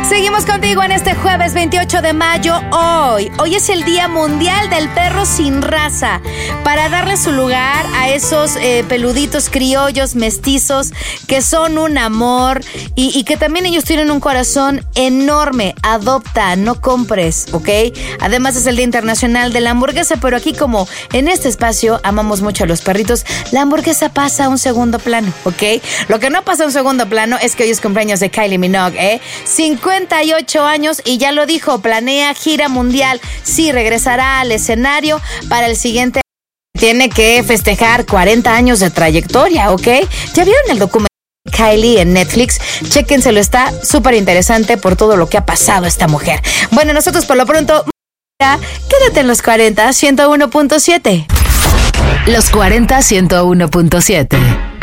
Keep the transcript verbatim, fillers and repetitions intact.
Seguimos contigo en este jueves veintiocho de mayo. Hoy, hoy es el Día Mundial del Perro Sin Raza. Para darle su lugar a esos eh, peluditos criollos, mestizos, que son un amor y, y que también ellos tienen un corazón enorme. Adopta, no compres, ¿ok? Además es el Día Internacional de la Hamburguesa, pero aquí como en este espacio amamos mucho a los perritos, la hamburguesa pasa a un segundo plano, ¿ok? Lo que no pasa a un segundo plano es que hoy es cumpleaños de Kylie Minogue, ¿eh? cincuenta y ocho años y ya lo dijo, planea gira mundial. Sí, regresará al escenario para el siguiente. Tiene que festejar cuarenta años de trayectoria, ¿ok? ¿Ya vieron el documental de Kylie en Netflix? Chéquenselo, está súper interesante por todo lo que ha pasado esta mujer. Bueno, nosotros por lo pronto, quédate en los cuarenta, ciento uno punto siete. Los cuarenta, ciento uno punto siete.